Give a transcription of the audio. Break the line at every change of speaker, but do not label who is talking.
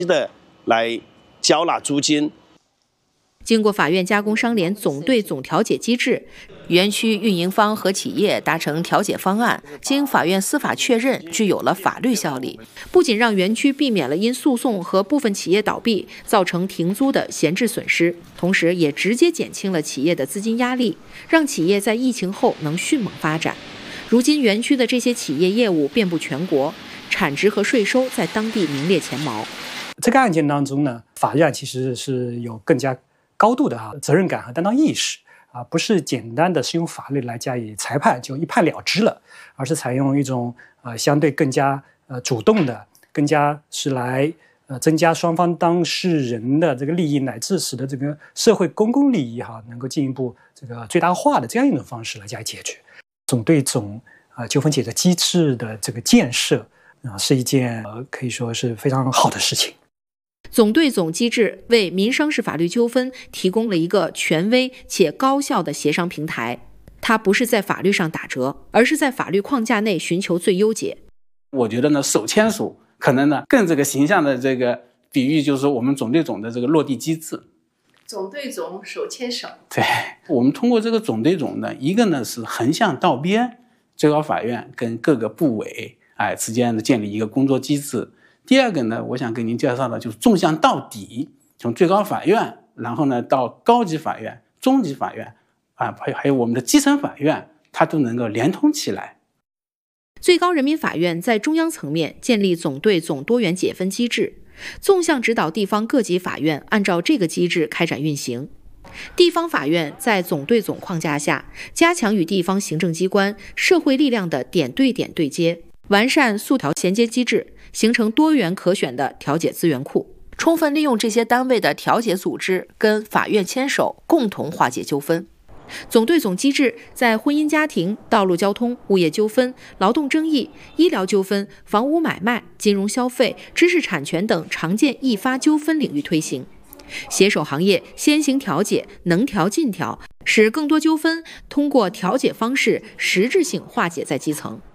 的来缴纳租金。
经过法院加工商联总对总调解机制，园区运营方和企业达成调解方案，经法院司法确认，具有了法律效力。不仅让园区避免了因诉讼和部分企业倒闭造成停租的闲置损失，同时也直接减轻了企业的资金压力，让企业在疫情后能迅猛发展。如今园区的这些企业业务遍布全国，产值和税收在当地名列前茅。
这个案件当中呢，法院其实是有更加高度的责任感和担当意识不是简单的是用法律来加以裁判就一判了之了，而是采用一种相对更加主动的，更加是来增加双方当事人的这个利益，乃至使得这个社会公共利益能够进一步这个最大化的这样一种方式来加以解决。总对总纠纷解决机制的这个建设是一件可以说是非常好的事情。
总对总机制为民商事法律纠纷提供了一个权威且高效的协商平台，它不是在法律上打折，而是在法律框架内寻求最优解。
我觉得呢，手牵手可能呢更这个形象的这个比喻就是我们总对总的这个落地机制。
总对总，手牵手。
对，我们通过这个总对总呢，一个呢是横向到边，最高法院跟各个部委之间的建立一个工作机制。第二个呢，我想跟您介绍的就是纵向到底，从最高法院，然后呢到高级法院、中级法院还有我们的基层法院，它都能够连通起来。
最高人民法院在中央层面建立总对总多元解分机制，纵向指导地方各级法院按照这个机制开展运行。地方法院在总对总框架下，加强与地方行政机关、社会力量的点对点对接，完善诉调衔接机制，形成多元可选的调解资源库，充分利用这些单位的调解组织，跟法院牵手，共同化解纠纷。总对总机制在婚姻家庭、道路交通、物业纠纷、劳动争议、医疗纠纷、房屋买卖、金融消费、知识产权等常见易发纠纷领域推行，携手行业先行调解，能调尽调，使更多纠纷通过调解方式实质性化解在基层。